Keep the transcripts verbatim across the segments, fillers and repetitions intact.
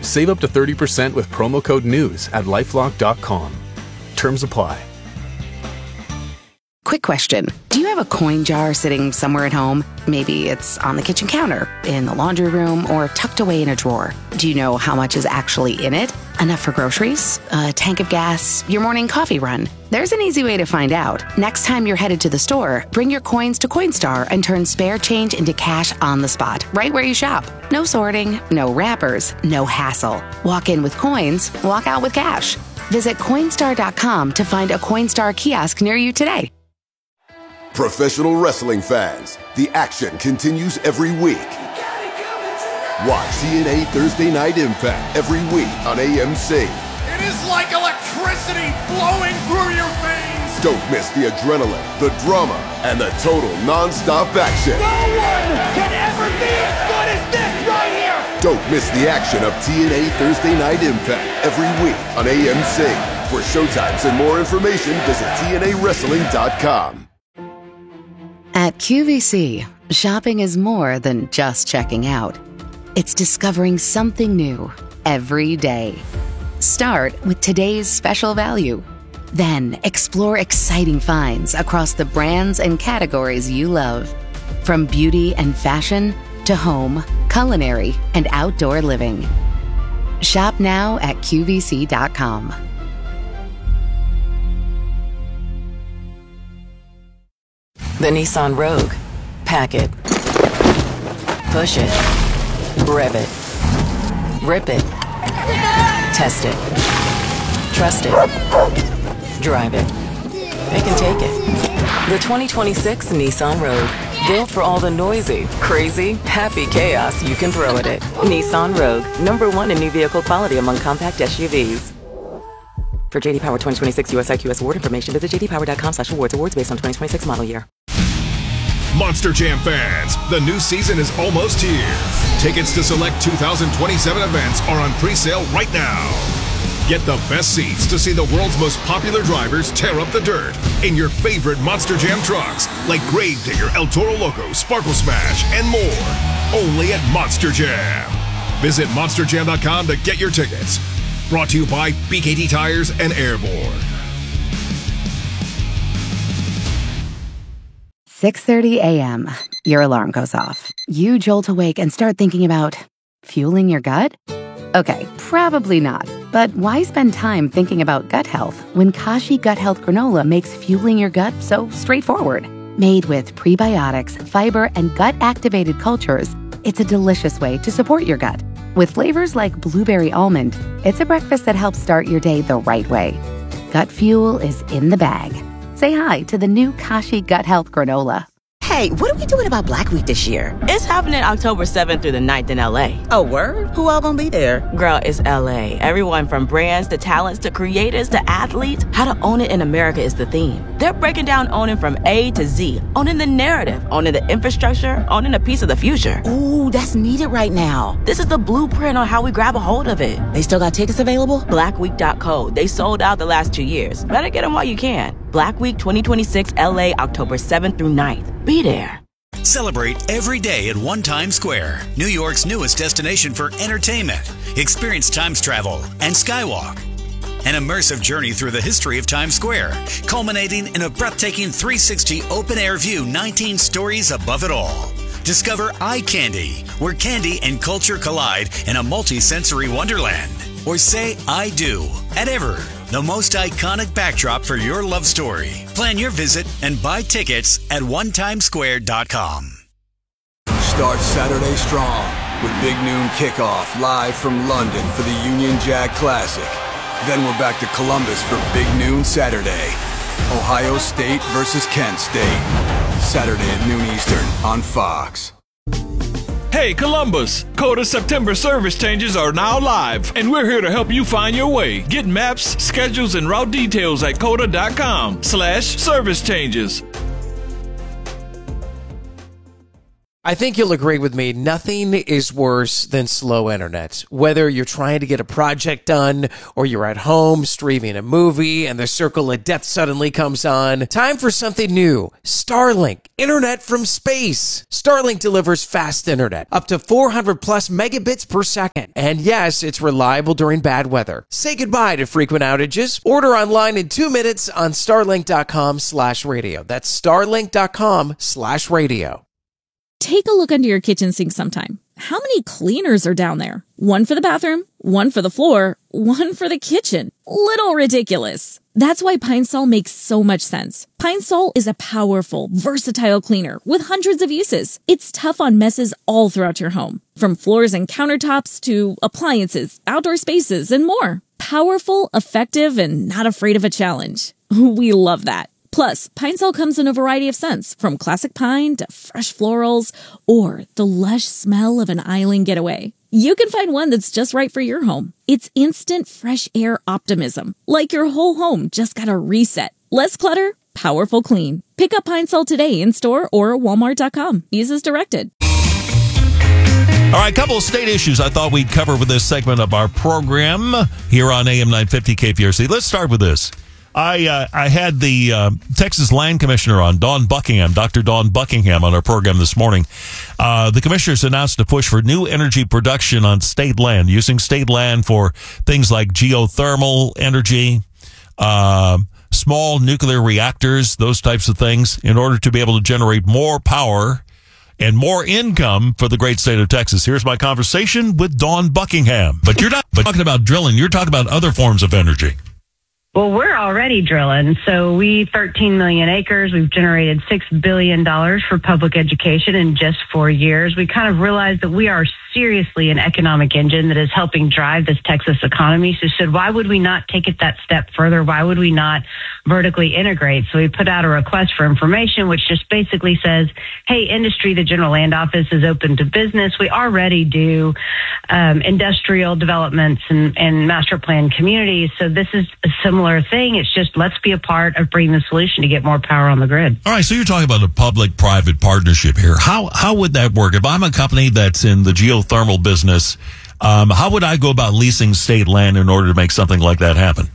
Save up to thirty percent with promo code NEWS at lifelock dot com. Terms apply. Quick question. Do you have a coin jar sitting somewhere at home? Maybe it's on the kitchen counter, in the laundry room, or tucked away in a drawer. Do you know how much is actually in it? Enough for groceries? A tank of gas? Your morning coffee run? There's an easy way to find out. Next time you're headed to the store, bring your coins to Coinstar and turn spare change into cash on the spot, right where you shop. No sorting, no wrappers, no hassle. Walk in with coins, walk out with cash. Visit Coinstar dot com to find a Coinstar kiosk near you today. Professional wrestling fans, the action continues every week. Watch T N A Thursday Night Impact every week on A M C. It is like electricity flowing through your veins. Don't miss the adrenaline, the drama, and the total non-stop action. No one can ever be as good as this right here. Don't miss the action of T N A Thursday Night Impact every week on A M C. For showtimes and more information, visit T N A wrestling dot com. At Q V C, shopping is more than just checking out. It's discovering something new every day. Start with today's special value. Then explore exciting finds across the brands and categories you love. From beauty and fashion to home, culinary, and outdoor living. Shop now at Q V C dot com. The Nissan Rogue. Pack it. Push it. Rev it. Rip it. Test it. Trust it. Drive it. They can take it. The twenty twenty-six Nissan Rogue. Built for all the noisy, crazy, happy chaos you can throw at it. Nissan Rogue. Number one in new vehicle quality among compact S U Vs. For J D Power twenty twenty-six U S I Q S award information, visit j d power dot com slash awards. Awards based on twenty twenty-six model year. Monster Jam fans, the new season is almost here. Tickets to select two thousand twenty-seven events are on pre-sale right now. Get the best seats to see the world's most popular drivers tear up the dirt in your favorite Monster Jam trucks like Gravedigger, El Toro Loco, Sparkle Smash, and more. Only at Monster Jam. Visit monster jam dot com to get your tickets. Brought to you by B K T Tires and Airborne. six thirty a.m. Your alarm goes off. You jolt awake and start thinking about fueling your gut? Okay, probably not. But why spend time thinking about gut health when Kashi Gut Health Granola makes fueling your gut so straightforward? Made with prebiotics, fiber, and gut-activated cultures, it's a delicious way to support your gut. With flavors like blueberry almond, it's a breakfast that helps start your day the right way. Gut fuel is in the bag. Say hi to the new Kashi Gut Health Granola. Hey, what are we doing about Black Week this year? It's happening October seventh through the ninth in L A. Oh, word? Who all gonna be there? Girl, it's L A. Everyone from brands to talents to creators to athletes. How to own it in America is the theme. They're breaking down owning from A to Z. Owning the narrative, owning the infrastructure, owning a piece of the future. Ooh, that's needed right now. This is the blueprint on how we grab a hold of it. They still got tickets available? black week dot co. They sold out the last two years. Better get them while you can. Black Week twenty twenty-six L A, October seventh through ninth. Be there. Celebrate every day at One Times Square, New York's newest destination for entertainment. Experience Times travel and Skywalk. An immersive journey through the history of Times Square, culminating in a breathtaking three sixty open-air view, nineteen stories above it all. Discover Eye Candy, where candy and culture collide in a multi-sensory wonderland. Or say I do at Ever, the most iconic backdrop for your love story. Plan your visit and buy tickets at one times square dot com. Start Saturday strong with Big Noon Kickoff live from London for the Union Jack Classic. Then we're back to Columbus for Big Noon Saturday. Ohio State versus Kent State. Saturday at noon Eastern on Fox. Hey Columbus, Coda September service changes are now live, and we're here to help you find your way. Get maps, schedules, and route details at coda dot com slash service changes. I think you'll agree with me. Nothing is worse than slow internet. Whether you're trying to get a project done or you're at home streaming a movie and the circle of death suddenly comes on, time for something new. Starlink, internet from space. Starlink delivers fast internet, up to four hundred plus megabits per second. And yes, it's reliable during bad weather. Say goodbye to frequent outages. Order online in two minutes on starlink.com slash radio. That's starlink.com slash radio. Take a look under your kitchen sink sometime. How many cleaners are down there? One for the bathroom, one for the floor, one for the kitchen. Little ridiculous. That's why Pine Sol makes so much sense. Pine Sol is a powerful, versatile cleaner with hundreds of uses. It's tough on messes all throughout your home, from floors and countertops to appliances, outdoor spaces, and more. Powerful, effective, and not afraid of a challenge. We love that. Plus, Pine Sol comes in a variety of scents, from classic pine to fresh florals or the lush smell of an island getaway. You can find one that's just right for your home. It's instant fresh air optimism, like your whole home just got a reset. Less clutter, powerful clean. Pick up Pine Sol today in store or walmart dot com. Use as directed. All right, a couple of state issues I thought we'd cover with this segment of our program here on A M nine fifty K P R C. Let's start with this. I uh, I had the uh, Texas Land Commissioner on, Dawn Buckingham, Doctor Dawn Buckingham, on our program this morning. Uh, the commissioners announced a push for new energy production on state land, using state land for things like geothermal energy, uh, small nuclear reactors, those types of things, in order to be able to generate more power and more income for the great state of Texas. Here's my conversation with Dawn Buckingham. But you're not talking about drilling. You're talking about other forms of energy. Well, we're already drilling. So we, thirteen million acres, we've generated six billion dollars for public education in just four years. We kind of realized that we are seriously an economic engine that is helping drive this Texas economy. So we said, why would we not take it that step further? Why would we not vertically integrate? So we put out a request for information, which just basically says, hey, industry, the General Land Office is open to business. We already do um, industrial developments and, and master plan communities. So this is a similar thing. It's just, let's be a part of bringing the solution to get more power on the grid. All right, so you're talking about a public-private partnership here. How how would that work? If I'm a company that's in the geothermal business, um, how would I go about leasing state land in order to make something like that happen?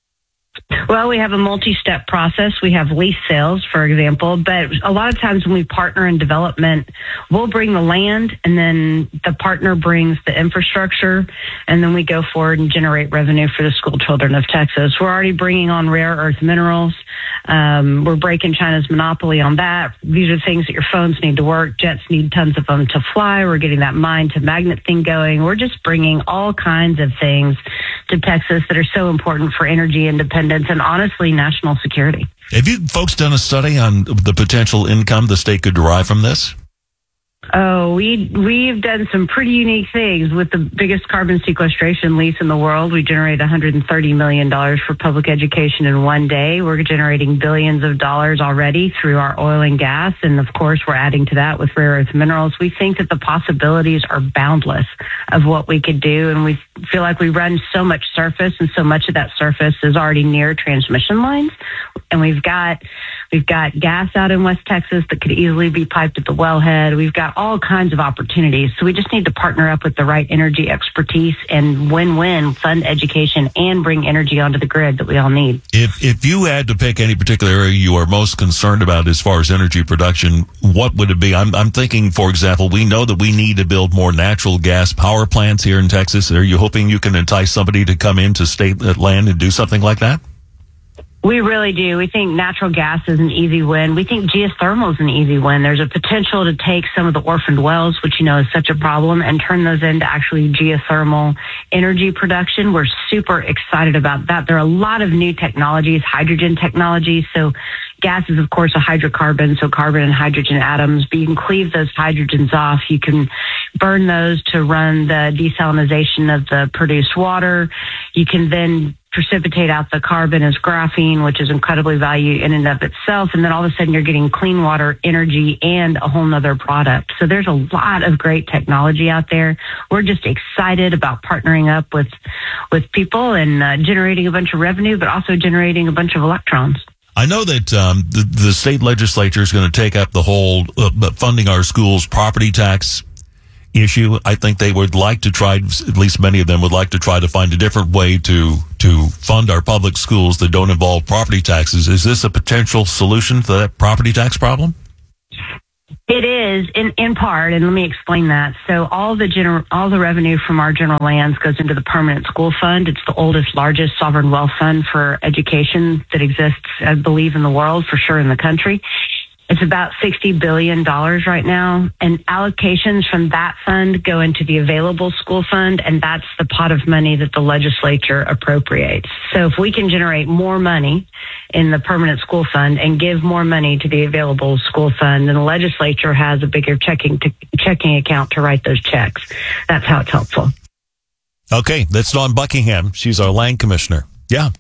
Well, we have a multi-step process. We have lease sales, for example, but a lot of times when we partner in development, we'll bring the land and then the partner brings the infrastructure, and then we go forward and generate revenue for the school children of Texas. We're already bringing on rare earth minerals. Um, we're breaking China's monopoly on that. These are things that your phones need to work. Jets need tons of them to fly. We're getting that mine to magnet thing going. We're just bringing all kinds of things to Texas that are so important for energy independence and honestly national security. Have you folks done a study on the potential income the state could derive from this? Oh, we, we've done some pretty unique things. With the biggest carbon sequestration lease in the world, we generate one hundred thirty million dollars for public education in one day. We're generating billions of dollars already through our oil and gas. And of course, we're adding to that with rare earth minerals. We think that the possibilities are boundless of what we could do. And we feel like we run so much surface, and so much of that surface is already near transmission lines. And we've got, we've got gas out in West Texas that could easily be piped at the wellhead. We've got all kinds of opportunities. So we just need to partner up with the right energy expertise and win-win, fund education and bring energy onto the grid that we all need. If if you had to pick any particular area you are most concerned about as far as energy production, what would it be? I'm I'm thinking, for example, we know that we need to build more natural gas power plants here in Texas. Are you hoping you can entice somebody to come into state land and do something like that? We really do. We think natural gas is an easy win. We think geothermal is an easy win. There's a potential to take some of the orphaned wells, which you know is such a problem, and turn those into actually geothermal energy production. We're super excited about that. There are a lot of new technologies, hydrogen technologies. So gas is, of course, a hydrocarbon, so carbon and hydrogen atoms, but you can cleave those hydrogens off. You can burn those to run the desalinization of the produced water. You can then precipitate out the carbon as graphene, which is incredibly valuable in and of itself. And then all of a sudden you're getting clean water, energy, and a whole nother product. So there's a lot of great technology out there. We're just excited about partnering up with, with people and uh, generating a bunch of revenue, but also generating a bunch of electrons. I know that um, the, the state legislature is going to take up the whole uh, funding our schools property tax issue. I think they would like to try, at least many of them would like to try to find a different way to to fund our public schools that don't involve property taxes. Is this a potential solution to that property tax problem? It is in, in part, and let me explain that. So all the gener- all the revenue from our general lands goes into the permanent school fund. It's the oldest, largest sovereign wealth fund for education that exists, I believe, in the world, for sure in the country. It's about sixty billion dollars right now, and allocations from that fund go into the available school fund, and that's the pot of money that the legislature appropriates. So if we can generate more money in the permanent school fund and give more money to the available school fund, then the legislature has a bigger checking to, checking account to write those checks. That's how it's helpful. Okay, that's Dawn Buckingham. She's our land commissioner. Yeah,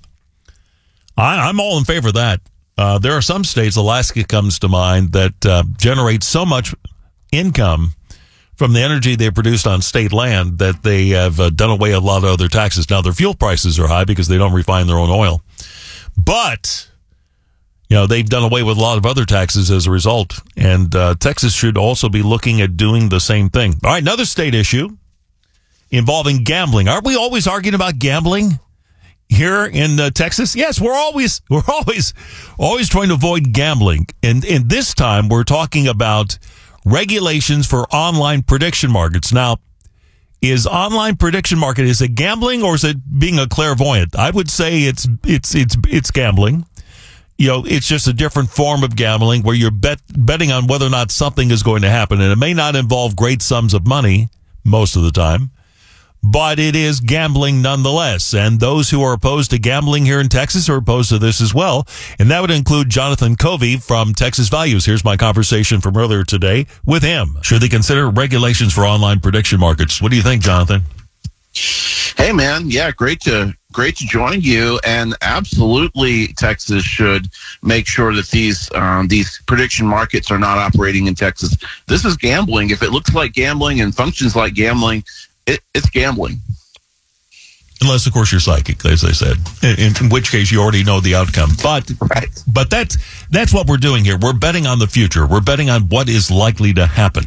I, I'm all in favor of that. Uh, there are some states, Alaska comes to mind, that uh, generate so much income from the energy they produced on state land that they have uh, done away with a lot of other taxes. Now, their fuel prices are high because they don't refine their own oil. But, you know, they've done away with a lot of other taxes as a result. And uh, Texas should also be looking at doing the same thing. All right, another state issue involving gambling. Aren't we always arguing about gambling here in uh, Texas? Yes, we're always we're always always trying to avoid gambling. And and this time we're talking about regulations for online prediction markets. Now, is online prediction market, is it gambling or is it being a clairvoyant? I would say it's it's it's it's gambling. You know, it's just a different form of gambling where you're bet, betting on whether or not something is going to happen, and it may not involve great sums of money most of the time. But it is gambling nonetheless. And those who are opposed to gambling here in Texas are opposed to this as well. And that would include Jonathan Covey from Texas Values. Here's my conversation from earlier today with him. Should they consider regulations for online prediction markets? What do you think, Jonathan? Hey, man. Yeah, great to great to join you. And absolutely, Texas should make sure that these um, these prediction markets are not operating in Texas. This is gambling. If it looks like gambling and functions like gambling, It, it's gambling. Unless, of course, you're psychic, as I said, in, in which case you already know the outcome. But right. but that's, that's what we're doing here. We're betting on the future. We're betting on what is likely to happen.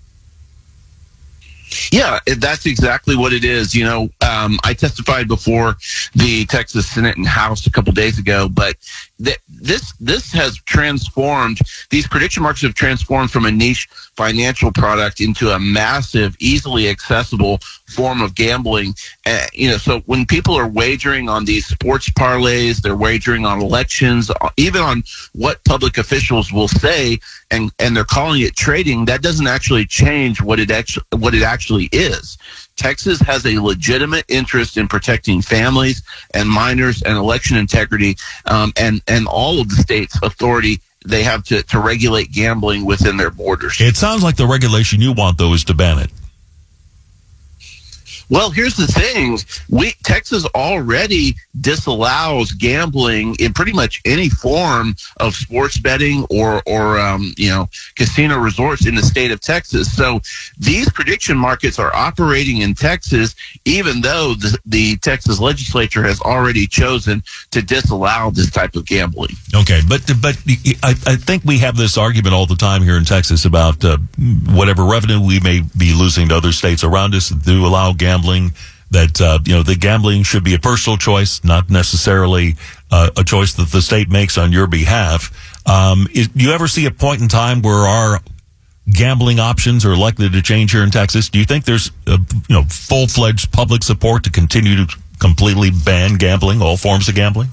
Yeah, that's exactly what it is. You know, um, I testified before the Texas Senate and House a couple days ago, but th- this this has transformed, these prediction markets have transformed from a niche financial product into a massive, easily accessible form of gambling. Uh, you know, so when people are wagering on these sports parlays, they're wagering on elections, even on what public officials will say, and, and they're calling it trading, that doesn't actually change what it actually what it actually is. Texas has a legitimate interest in protecting families and minors and election integrity, um, and, and all of the state's authority they have to, to regulate gambling within their borders. It sounds like the regulation you want, though, is to ban it. Well, here's the thing. We Texas already disallows gambling in pretty much any form of sports betting or, or um, you know, casino resorts in the state of Texas. So these prediction markets are operating in Texas, even though the, the Texas legislature has already chosen to disallow this type of gambling. Okay, but but I, I think we have this argument all the time here in Texas about uh, whatever revenue we may be losing to other states around us that do allow gambling. That uh, you know, the gambling should be a personal choice, not necessarily uh, a choice that the state makes on your behalf. Um, is, do you ever see a point in time where our gambling options are likely to change here in Texas? Do you think there's uh, you know full-fledged public support to continue to completely ban gambling, all forms of gambling?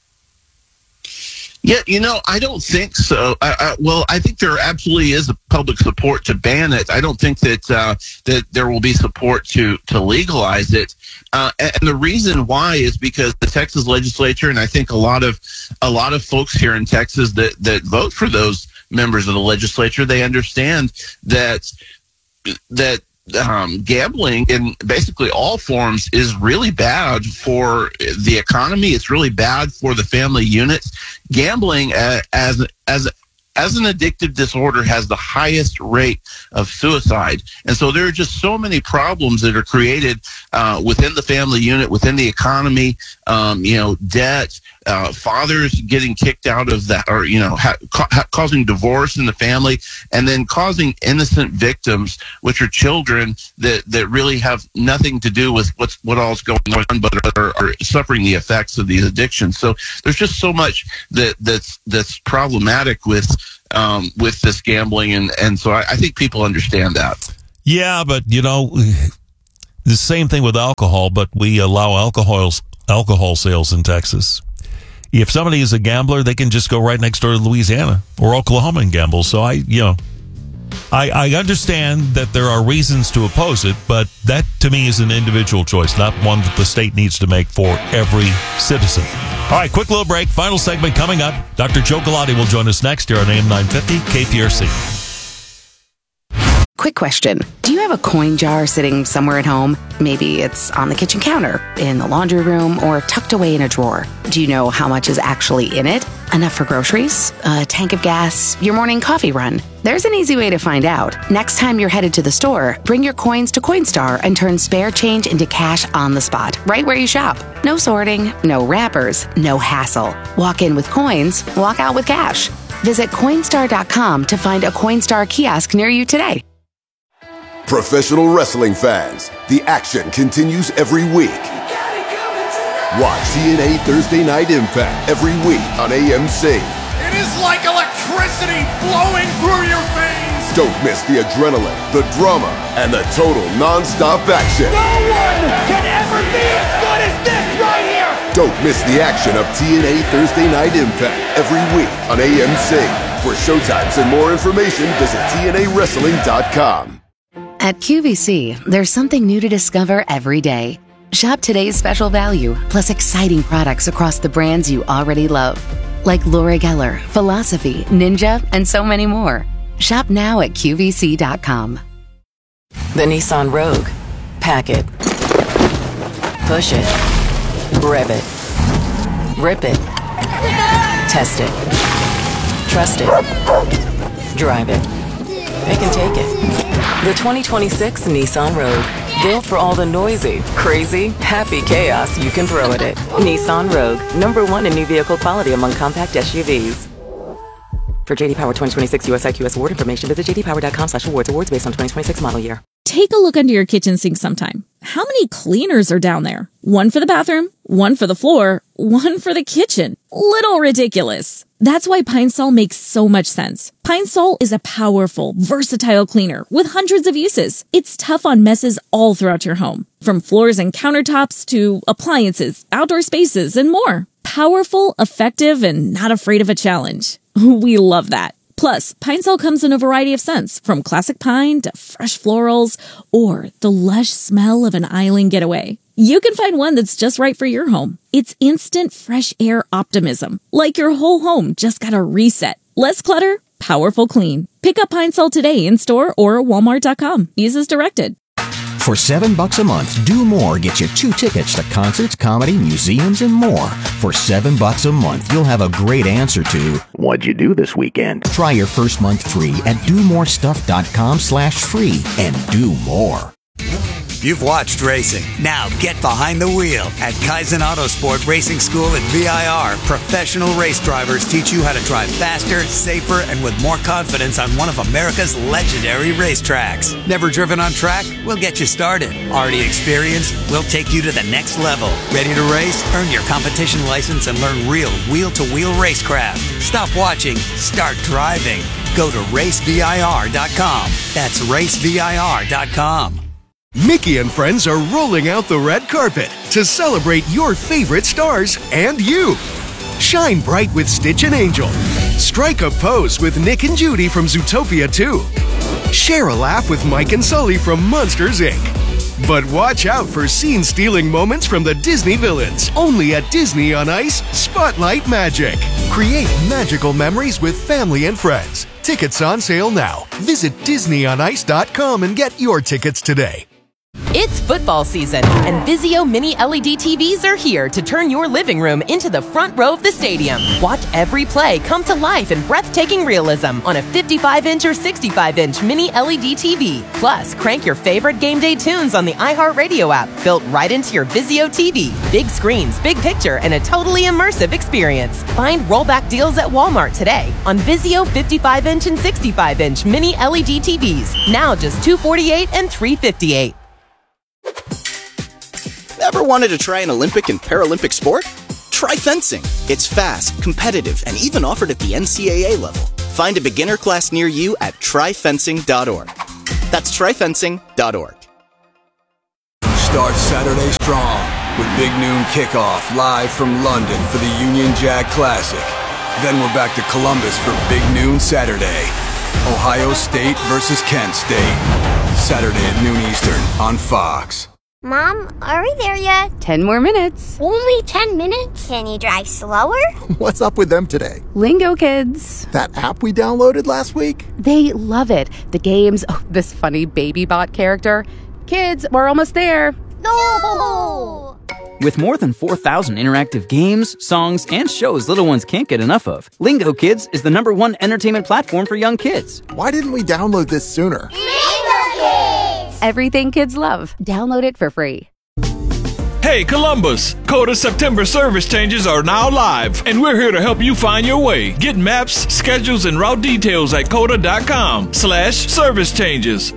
Yeah, you know, I don't think so. I, I, well, I think there absolutely is a public support to ban it. I don't think that uh, that there will be support to to legalize it. Uh, and the reason why is because the Texas legislature, and I think a lot of a lot of folks here in Texas that that vote for those members of the legislature, they understand that that. Um, gambling in basically all forms is really bad for the economy. It's really bad for the family units. Gambling uh, as as as an addictive disorder has the highest rate of suicide. And so there are just so many problems that are created uh, within the family unit, within the economy, um, you know, debt, uh, fathers getting kicked out of that, or you know, ha- ca- causing divorce in the family, and then causing innocent victims, which are children that, that really have nothing to do with what's what all's going on, but are, are suffering the effects of these addictions. So there's just so much that that's that's problematic with um, with this gambling, and and so I, I think people understand that. Yeah, but you know, the same thing with alcohol, but we allow alcohol alcohol sales in Texas. If somebody is a gambler, they can just go right next door to Louisiana or Oklahoma and gamble. So I, you know, I, I understand that there are reasons to oppose it, but that to me is an individual choice, not one that the state needs to make for every citizen. All right, quick little break. Final segment coming up. Doctor Joe Galati will join us next here on A M nine fifty K P R C. Quick question. Do you have a coin jar sitting somewhere at home? Maybe it's on the kitchen counter, in the laundry room, or tucked away in a drawer. Do you know how much is actually in it? Enough for groceries? A tank of gas? Your morning coffee run? There's an easy way to find out. Next time you're headed to the store, bring your coins to Coinstar and turn spare change into cash on the spot, right where you shop. No sorting, no wrappers, no hassle. Walk in with coins, walk out with cash. Visit Coinstar dot com to find a Coinstar kiosk near you today. Professional wrestling fans, the action continues every week. Watch T N A Thursday Night Impact every week on A M C. It is like electricity flowing through your veins. Don't miss the adrenaline, the drama, and the total non-stop action. No one can ever be as good as this right here. Don't miss the action of T N A Thursday Night Impact every week on A M C. For showtimes and more information, visit T N A wrestling dot com. At Q V C, there's something new to discover every day. Shop today's special value, plus exciting products across the brands you already love, like Laura Geller, Philosophy, Ninja, and so many more. Shop now at Q V C dot com. The Nissan Rogue. Pack it. Push it. Rev it. Rip it. Test it. Trust it. Drive it. It can take it. The twenty twenty-six Nissan Rogue. Built for all the noisy, crazy, happy chaos you can throw at it. Nissan Rogue. Number one in new vehicle quality among compact S U Vs. For J D Power twenty twenty-six U S I Q S award information, visit j d power dot com slash awards. Awards based on twenty twenty-six model year. Take a look under your kitchen sink sometime. How many cleaners are down there? One for the bathroom, one for the floor, one for the kitchen. Little ridiculous. That's why Pine Sol makes so much sense. Pine Sol is a powerful, versatile cleaner with hundreds of uses. It's tough on messes all throughout your home, from floors and countertops to appliances, outdoor spaces, and more. Powerful, effective, and not afraid of a challenge. We love that. Plus, Pine Sol comes in a variety of scents, from classic pine to fresh florals, or the lush smell of an island getaway. You can find one that's just right for your home. It's instant fresh air optimism, like your whole home just got a reset. Less clutter, powerful clean. Pick up Pine Sol today in store or walmart dot com. Use as directed. For seven bucks a month, Do More gets you two tickets to concerts, comedy, museums, and more. For seven bucks a month, you'll have a great answer to what'd you do this weekend? Try your first month free at do more stuff dot com slash free and do more. You've watched racing. Now get behind the wheel. At Kaizen Autosport Racing School at V I R, professional race drivers teach you how to drive faster, safer, and with more confidence on one of America's legendary racetracks. Never driven on track? We'll get you started. Already experienced? We'll take you to the next level. Ready to race? Earn your competition license and learn real wheel-to-wheel racecraft. Stop watching. Start driving. Go to race V I R dot com. That's race V I R dot com. Mickey and friends are rolling out the red carpet to celebrate your favorite stars and you. Shine bright with Stitch and Angel. Strike a pose with Nick and Judy from Zootopia two. Share a laugh with Mike and Sully from Monsters, Incorporated. But watch out for scene-stealing moments from the Disney villains. Only at Disney on Ice, Spotlight Magic. Create magical memories with family and friends. Tickets on sale now. Visit disney on ice dot com and get your tickets today. It's football season, and Vizio Mini L E D T Vs are here to turn your living room into the front row of the stadium. Watch every play come to life in breathtaking realism on a fifty-five inch or sixty-five inch Mini L E D T V. Plus, crank your favorite game day tunes on the iHeartRadio app, built right into your Vizio T V. Big screens, big picture, and a totally immersive experience. Find rollback deals at Walmart today on Vizio fifty-five inch and sixty-five inch Mini L E D T Vs. Now just two hundred forty-eight dollars and three hundred fifty-eight dollars. Ever wanted to try an Olympic and Paralympic sport? Try fencing. It's fast, competitive, and even offered at the N C A A level. Find a beginner class near you at try fencing dot org. That's try fencing dot org. Start Saturday strong with Big Noon Kickoff live from London for the Union Jack Classic. Then we're back to Columbus for Big Noon Saturday. Ohio State versus Kent State. Saturday at noon Eastern on Fox. Mom, are we there yet? Ten more minutes. Only ten minutes? Can you drive slower? What's up with them today? Lingo Kids. That app we downloaded last week? They love it. The games, oh, this funny baby bot character. Kids, we're almost there. No! With more than four thousand interactive games, songs, and shows little ones can't get enough of, Lingo Kids is the number one entertainment platform for young kids. Why didn't we download this sooner? Lingo Kids! Everything kids love. Download it for free. Hey, Columbus! Coda September service changes are now live, and we're here to help you find your way. Get maps, schedules, and route details at coda.com slash service changes.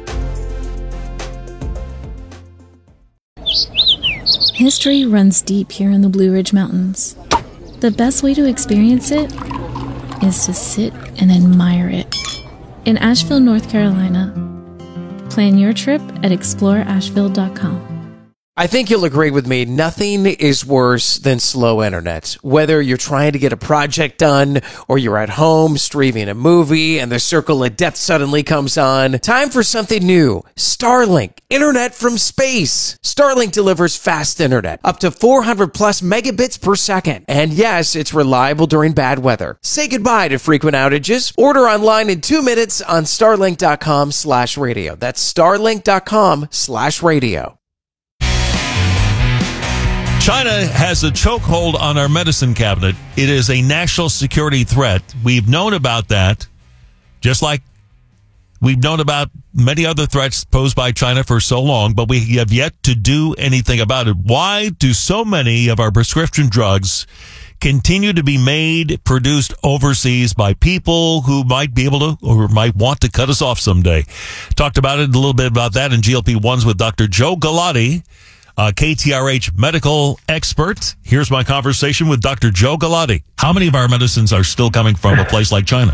History runs deep here in the Blue Ridge Mountains. The best way to experience it is to sit and admire it. In Asheville, North Carolina. Plan your trip at explore asheville dot com. I think you'll agree with me, nothing is worse than slow internet. Whether you're trying to get a project done or you're at home streaming a movie and the circle of death suddenly comes on, time for something new. Starlink, internet from space. Starlink delivers fast internet, up to four hundred plus megabits per second. And yes, it's reliable during bad weather. Say goodbye to frequent outages. Order online in two minutes on starlink.com slash radio. That's starlink.com slash radio. China has a chokehold on our medicine cabinet. It is a national security threat. We've known about that, just like we've known about many other threats posed by China for so long, but we have yet to do anything about it. Why do so many of our prescription drugs continue to be made, produced overseas by people who might be able to or might want to cut us off someday? Talked about it a little bit about that in G L P ones with Doctor Joe Galati, a K T R H medical expert. Here's my conversation with Doctor Joe Galati. How many of our medicines are still coming from a place like China?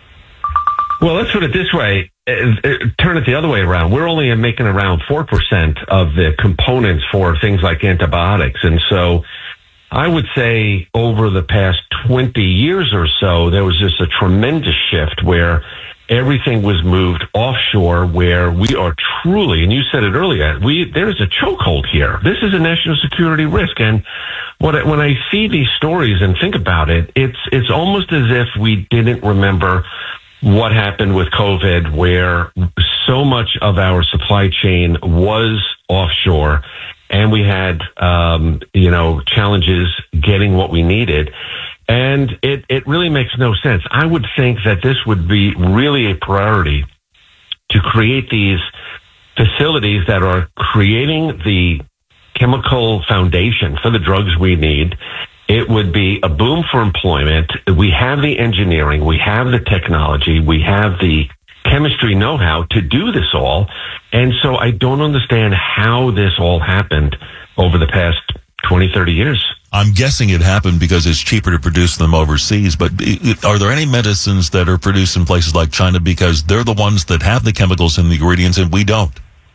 Well, let's put it this way. Turn it the other way around. We're only making around four percent of the components for things like antibiotics. And so I would say over the past twenty years or so, there was just a tremendous shift where everything was moved offshore, where we are truly, and you said it earlier, we there's a chokehold here. This is a national security risk. And what I, when I see these stories and think about it, it's it's almost as if we didn't remember what happened with COVID, where so much of our supply chain was offshore, and we had um, you know challenges getting what we needed. And it, it really makes no sense. I would think that this would be really a priority to create these facilities that are creating the chemical foundation for the drugs we need. It would be a boom for employment. We have the engineering, we have the technology, we have the chemistry know-how to do this all. And so I don't understand how this all happened over the past twenty, thirty years. I'm guessing it happened because it's cheaper to produce them overseas, but are there any medicines that are produced in places like China because they're the ones that have the chemicals and the ingredients and we don't?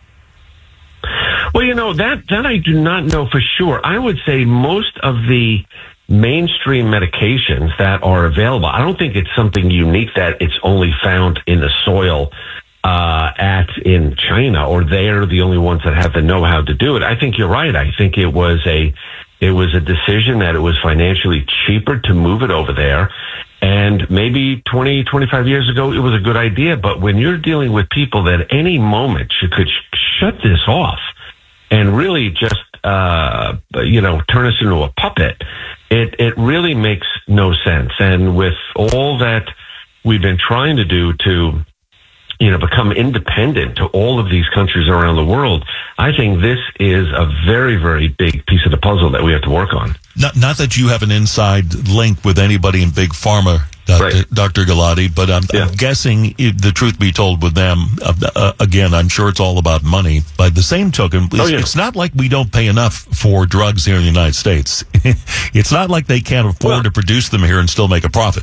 Well, you know, that, that I do not know for sure. I would say most of the mainstream medications that are available, I don't think it's something unique that it's only found in the soil uh, at in China, or they're the only ones that have the know-how to do it. I think you're right. I think it was a It was a decision that it was financially cheaper to move it over there. And maybe twenty, twenty-five years ago, it was a good idea. But when you're dealing with people that at any moment you could sh- shut this off, and really just, uh, you know, turn us into a puppet. It, it really makes no sense. And with all that we've been trying to do to, you know, become independent to all of these countries around the world, I think this is a very, very big piece of the puzzle that we have to work on. Not, not that you have an inside link with anybody in Big Pharma, Doctor Right. Doctor Galati, but I'm, yeah. I'm guessing, if the truth be told with them, uh, uh, again, I'm sure it's all about money. By the same token, it's, oh, yeah. it's not like we don't pay enough for drugs here in the United States. It's not like they can't afford well, to produce them here and still make a profit.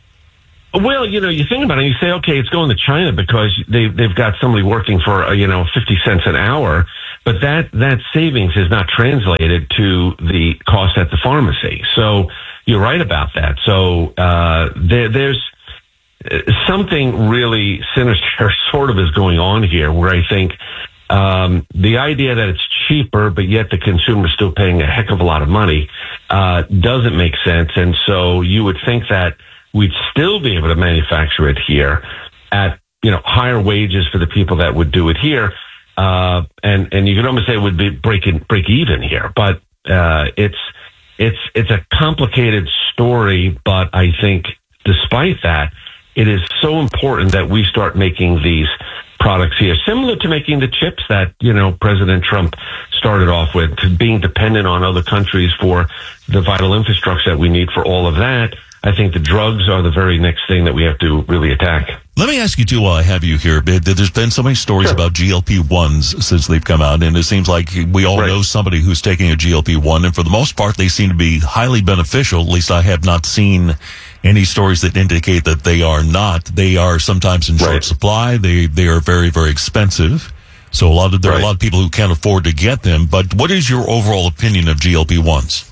Well, you know, you think about it, you say, okay, it's going to China because they, they've got somebody working for, uh, you know, fifty cents an hour, but that, that savings is not translated to the cost at the pharmacy. So you're right about that. So, uh, there, there's something really sinister sort of is going on here where I think, um, the idea that it's cheaper, but yet the consumer's still paying a heck of a lot of money, uh, doesn't make sense. And so you would think that we'd still be able to manufacture it here at, you know, higher wages for the people that would do it here. Uh, and, and you could almost say it would be break, in, break even here, but, uh, it's, it's, it's a complicated story, but I think despite that, it is so important that we start making these products here, similar to making the chips that, you know, President Trump started off with, to being dependent on other countries for the vital infrastructure that we need for all of that. I think the drugs are the very next thing that we have to really attack. Let me ask you, too, while I have you here, there's been so many stories sure. about G L P ones since they've come out, and it seems like we all right. know somebody who's taking a G L P one, and for the most part, they seem to be highly beneficial. At least I have not seen any stories that indicate that they are not. They are sometimes in short right. supply. They they are very, very expensive. So a lot of there right. are a lot of people who can't afford to get them. But what is your overall opinion of G L P ones?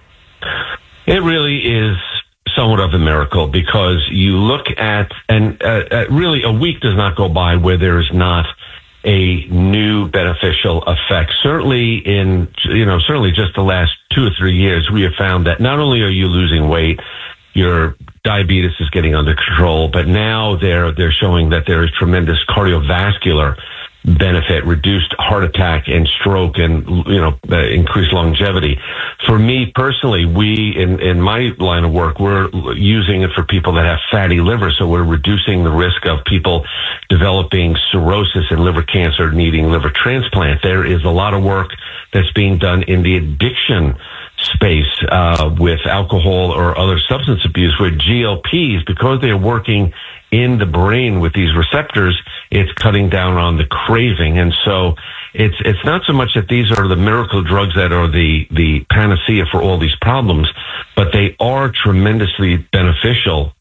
It really is somewhat of a miracle, because you look at, and uh, uh, really a week does not go by where there is not a new beneficial effect. Certainly in, you know, certainly just the last two or three years, we have found that not only are you losing weight, your diabetes is getting under control, but now they're, they're showing that there is tremendous cardiovascular benefit, reduced heart attack and stroke, and, you know, uh, increased longevity. For me personally, we, in, in my line of work, we're using it for people that have fatty liver. So we're reducing the risk of people developing cirrhosis and liver cancer, needing liver transplant. There is a lot of work that's being done in the addiction space, uh, with alcohol or other substance abuse, where G L Ps, because they're working in the brain with these receptors, it's cutting down on the craving. And so it's, it's not so much that these are the miracle drugs that are the, the panacea for all these problems, but they are tremendously beneficial.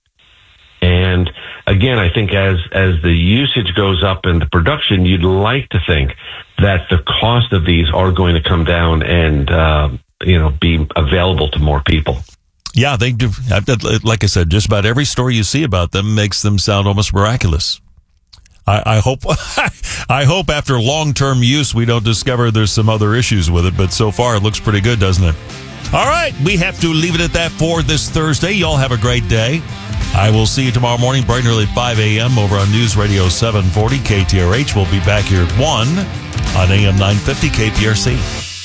And again, I think as, as the usage goes up in the production, you'd like to think that the cost of these are going to come down and, uh, you know, be available to more people. Yeah, they do. Like I said, just about every story you see about them makes them sound almost miraculous. I, I hope, I hope after long-term use we don't discover there's some other issues with it. But so far it looks pretty good, doesn't it? All right, we have to leave it at that for this Thursday. Y'all have a great day. I will see you tomorrow morning, bright and early at five a.m. over on News Radio seven forty K T R H. We'll be back here at one on A M nine fifty K P R C.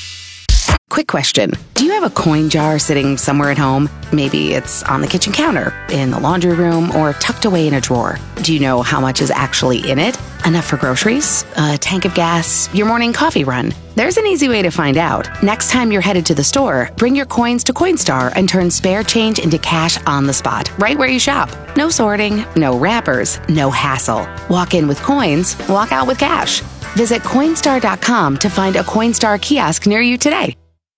Quick question. Do you have a coin jar sitting somewhere at home? Maybe it's on the kitchen counter, in the laundry room, or tucked away in a drawer. Do you know how much is actually in it? Enough for groceries? A tank of gas? Your morning coffee run? There's an easy way to find out. Next time you're headed to the store, bring your coins to Coinstar and turn spare change into cash on the spot, right where you shop. No sorting, no wrappers, no hassle. Walk in with coins, walk out with cash. Visit Coinstar dot com to find a Coinstar kiosk near you today.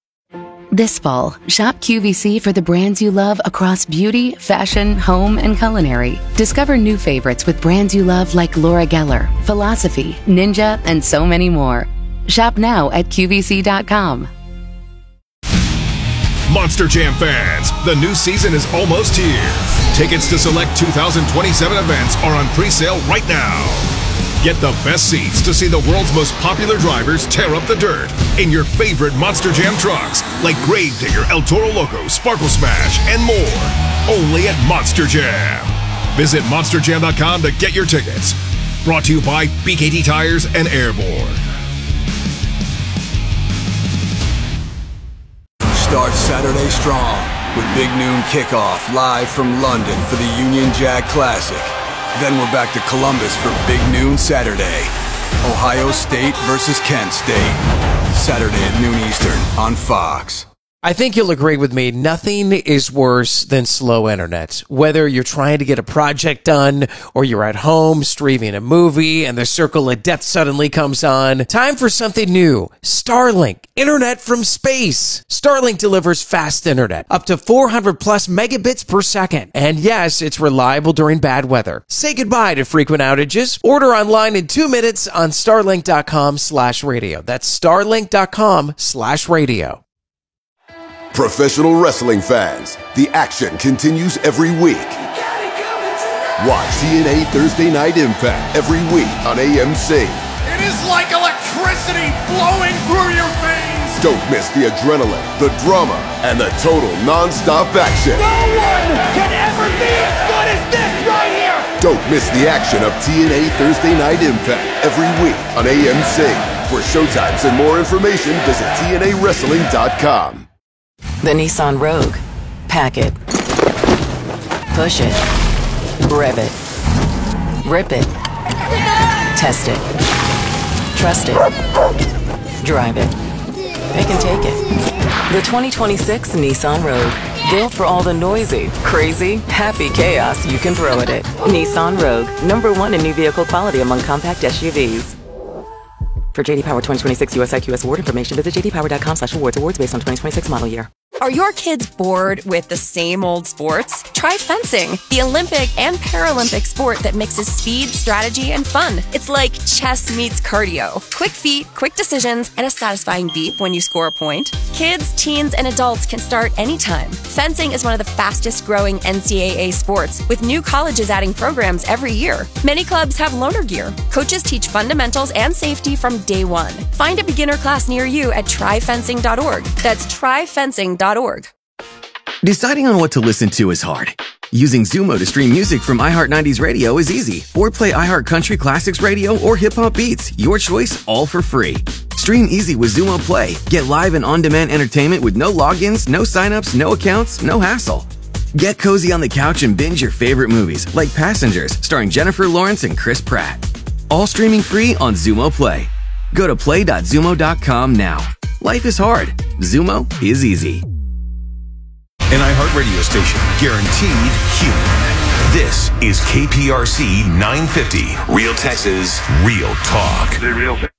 This fall, shop Q V C for the brands you love across beauty, fashion, home, and culinary. Discover new favorites with brands you love like Laura Geller, Philosophy, Ninja, and so many more. Shop now at Q V C dot com. Monster Jam fans, the new season is almost here. Tickets to select two thousand twenty-seven events are on pre-sale right now. Get the best seats to see the world's most popular drivers tear up the dirt in your favorite Monster Jam trucks, like Gravedigger, El Toro Loco, Sparkle Smash, and more. Only at Monster Jam. Visit monster jam dot com to get your tickets. Brought to you by B K T Tires and Airborne. starts Saturday strong with Big Noon Kickoff live from London for the Union Jack Classic. Then we're back to Columbus for Big Noon Saturday. Ohio State versus Kent State. Saturday at noon Eastern on Fox. I think you'll agree with me. Nothing is worse than slow internet. Whether you're trying to get a project done or you're at home streaming a movie and the circle of death suddenly comes on, time for something new. Starlink, internet from space. Starlink delivers fast internet, up to four hundred plus megabits per second. And yes, it's reliable during bad weather. Say goodbye to frequent outages. Order online in two minutes on starlink.com slash radio. That's starlink.com slash radio. Professional wrestling fans, the action continues every week. Watch T N A Thursday Night Impact every week on A M C. It is like electricity flowing through your veins. Don't miss the adrenaline, the drama, and the total non-stop action. No one can ever be as good as this right here. Don't miss the action of T N A Thursday Night Impact every week on A M C. For showtimes and more information, visit T N A wrestling dot com. The Nissan Rogue. Pack it. Push it. Rev it. Rip it. Test it. Trust it. Drive it. Pick and take it. The twenty twenty-six Nissan Rogue. Built for all the noisy, crazy, happy chaos you can throw at it. Nissan Rogue. Number one in new vehicle quality among compact S U Vs. For J D Power twenty twenty-six U S I Q S award information, visit j d power dot com slash awards. Awards based on twenty twenty-six model year. Are your kids bored with the same old sports? Try fencing, the Olympic and Paralympic sport that mixes speed, strategy, and fun. It's like chess meets cardio. Quick feet, quick decisions, and a satisfying beep when you score a point. Kids, teens, and adults can start anytime. Fencing is one of the fastest growing N C double A sports, with new colleges adding programs every year. Many clubs have loaner gear. Coaches teach fundamentals and safety from day one. Find a beginner class near you at try fencing dot org. That's try fencing dot org. Deciding on what to listen to is hard. Using Zumo to stream music from iHeart nineties Radio is easy. Or play iHeart Country Classics Radio or Hip Hop Beats. Your choice, all for free. Stream easy with Zumo Play. Get live and on-demand entertainment with no logins, no signups, no accounts, no hassle. Get cozy on the couch and binge your favorite movies, like Passengers, starring Jennifer Lawrence and Chris Pratt. All streaming free on Zumo Play. Go to play dot zumo dot com now. Life is hard. Zumo is easy. An iHeart radio station, guaranteed human. This is K P R C nine fifty, Real Texas, Real Talk. The real thing.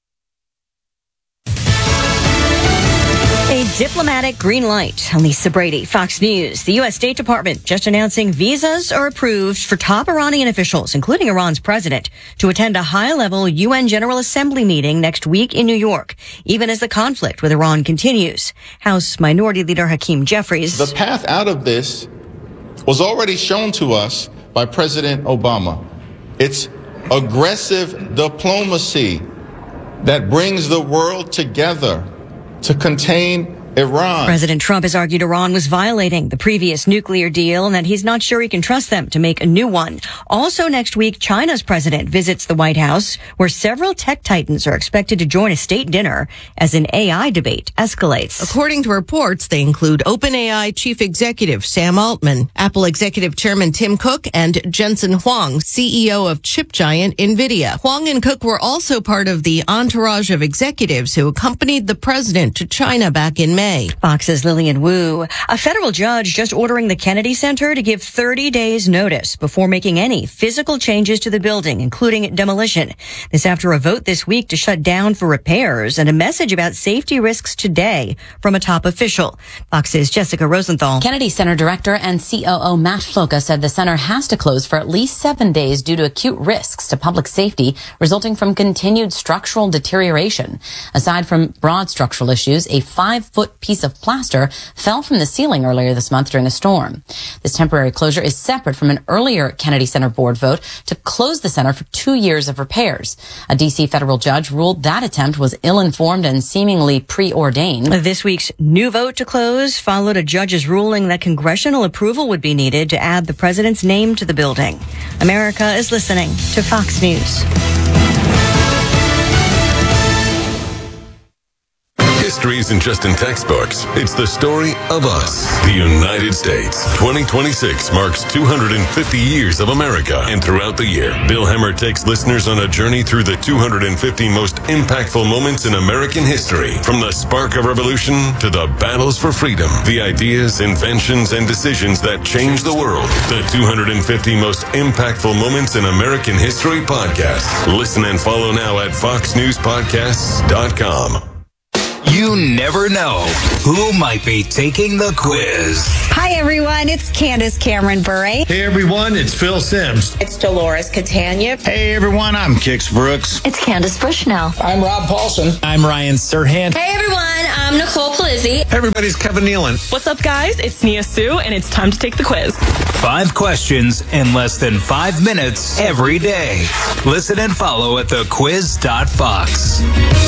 A diplomatic green light. Lisa Brady, Fox News. The U S State Department just announcing visas are approved for top Iranian officials, including Iran's president, to attend a high-level U N General Assembly meeting next week in New York, even as the conflict with Iran continues. House Minority Leader Hakeem Jeffries. The path out of this was already shown to us by President Obama. It's aggressive diplomacy that brings the world together to contain Iran. President Trump has argued Iran was violating the previous nuclear deal and that he's not sure he can trust them to make a new one. Also next week, China's president visits the White House, where several tech titans are expected to join a state dinner as an A I debate escalates. According to reports, they include OpenAI Chief Executive Sam Altman, Apple Executive Chairman Tim Cook, and Jensen Huang, C E O of chip giant NVIDIA. Huang and Cook were also part of the entourage of executives who accompanied the president to China back in May. Fox's Lillian Wu. A federal judge just ordering the Kennedy Center to give thirty days notice before making any physical changes to the building, including demolition. This after a vote this week to shut down for repairs and a message about safety risks today from a top official. Fox's Jessica Rosenthal. Kennedy Center Director and C O O Matt Floca said the center has to close for at least seven days due to acute risks to public safety resulting from continued structural deterioration. Aside from broad structural issues, a five-foot piece of plaster fell from the ceiling earlier this month during a storm. This temporary closure is separate from an earlier Kennedy Center board vote to close the center for two years of repairs. A D C federal judge ruled that attempt was ill-informed and seemingly preordained. This week's new vote to close followed a judge's ruling that congressional approval would be needed to add the president's name to the building. America is listening to Fox News. History isn't just in textbooks. It's the story of us, the United States. twenty twenty-six marks two hundred fifty years of America. And throughout the year, Bill Hemmer takes listeners on a journey through the two hundred fifty most impactful moments in American history. From the spark of revolution to the battles for freedom, the ideas, inventions, and decisions that changed the world. The two hundred fifty most impactful moments in American history podcast. Listen and follow now at fox news podcasts dot com. You never know who might be taking the quiz. Hi, everyone. It's Candace Cameron Bure. Hey, everyone. It's Phil Sims. It's Dolores Catania. Hey, everyone. I'm Kix Brooks. It's Candace Bushnell. I'm Rob Paulson. I'm Ryan Serhant. Hey, everyone. I'm Nicole Palizzi. Hey, everybody's Kevin Nealon. What's up, guys? It's Nia Sue, and it's time to take the quiz. Five questions in less than five minutes every day. Listen and follow at the quiz dot fox.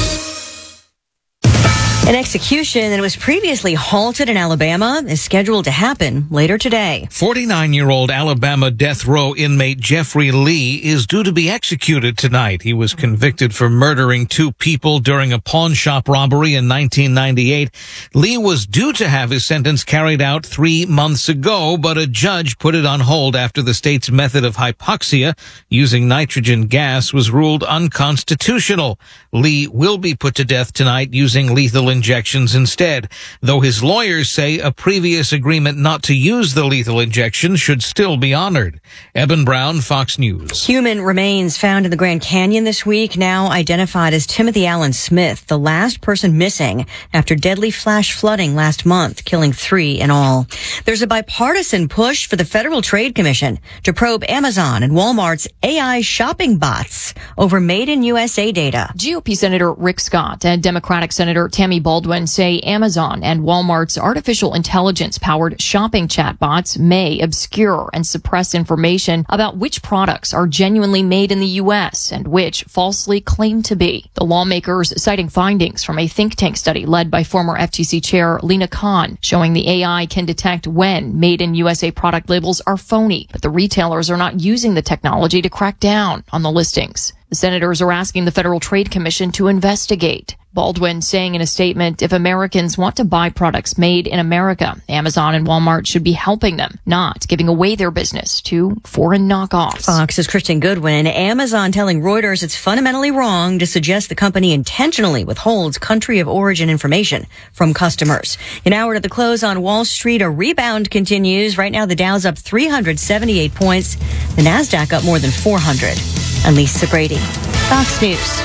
An execution that was previously halted in Alabama is scheduled to happen later today. forty-nine-year-old Alabama death row inmate Jeffrey Lee is due to be executed tonight. He was convicted for murdering two people during a pawn shop robbery in nineteen ninety-eight. Lee was due to have his sentence carried out three months ago, but a judge put it on hold after the state's method of hypoxia using nitrogen gas was ruled unconstitutional. Lee will be put to death tonight using lethal injections instead, though his lawyers say a previous agreement not to use the lethal injection should still be honored. Eben Brown, Fox News. Human remains found in the Grand Canyon this week, now identified as Timothy Allen Smith, the last person missing after deadly flash flooding last month, killing three in all. There's a bipartisan push for the Federal Trade Commission to probe Amazon and Walmart's A I shopping bots over Made in U S A data. G O P Senator Rick Scott and Democratic Senator Tammy Baldwin say Amazon and Walmart's artificial intelligence-powered shopping chatbots may obscure and suppress information about which products are genuinely made in the U S and which falsely claim to be. The lawmakers citing findings from a think tank study led by former F T C Chair Lena Khan, showing the A I can detect when Made in U S A product labels are phony, but the retailers are not using the technology to crack down on the listings. The senators are asking the Federal Trade Commission to investigate. Baldwin saying in a statement, if Americans want to buy products made in America, Amazon and Walmart should be helping them, not giving away their business to foreign knockoffs. Fox's Kristen Goodwin. Amazon telling Reuters it's fundamentally wrong to suggest the company intentionally withholds country of origin information from customers. An hour to the close on Wall Street, a rebound continues. Right now, the Dow's up three hundred seventy-eight points. The NASDAQ up more than four hundred. I'm Lisa Brady, Fox News.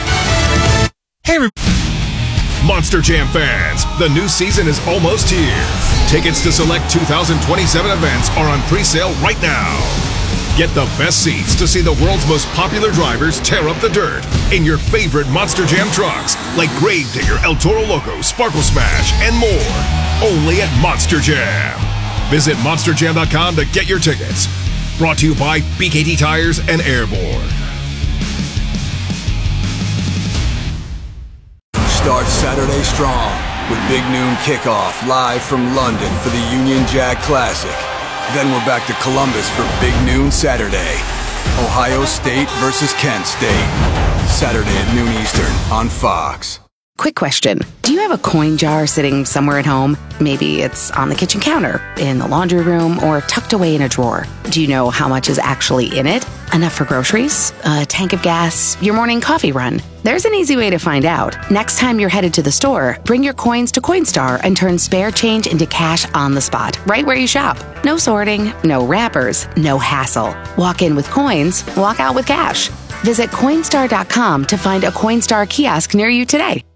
Hey, Monster Jam fans, the new season is almost here. Tickets to select two thousand twenty-seven events are on pre-sale right now. Get the best seats to see the world's most popular drivers tear up the dirt in your favorite Monster Jam trucks, like Gravedigger, El Toro Loco, Sparkle Smash, and more. Only at Monster Jam. Visit monster jam dot com to get your tickets. Brought to you by B K T Tires and Airborne. Start Saturday strong with Big Noon Kickoff live from London for the Union Jack Classic. Then we're back to Columbus for Big Noon Saturday. Ohio State versus Kent State. Saturday at noon Eastern on Fox. Quick question. Do you have a coin jar sitting somewhere at home? Maybe it's on the kitchen counter, in the laundry room, or tucked away in a drawer. Do you know how much is actually in it? Enough for groceries, a tank of gas, your morning coffee run? There's an easy way to find out. Next time you're headed to the store, bring your coins to Coinstar and turn spare change into cash on the spot, right where you shop. No sorting, no wrappers, no hassle. Walk in with coins, walk out with cash. Visit Coinstar dot com to find a Coinstar kiosk near you today.